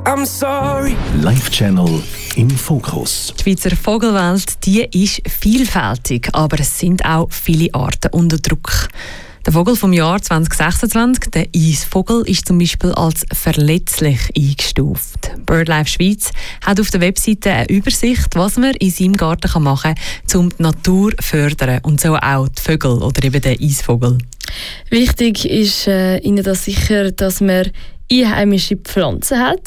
I'm sorry. Live-Channel im Fokus. Die Schweizer Vogelwelt, die ist vielfältig, aber es sind auch viele Arten unter Druck. Der Vogel vom Jahr 2026, der Eisvogel, ist zum Beispiel als verletzlich eingestuft. BirdLife Schweiz hat auf der Webseite eine Übersicht, was man in seinem Garten machen kann, um die Natur zu fördern und so auch die Vögel oder eben den Eisvogel. Wichtig ist Ihnen das sicher, dass man einheimische Pflanzen hat,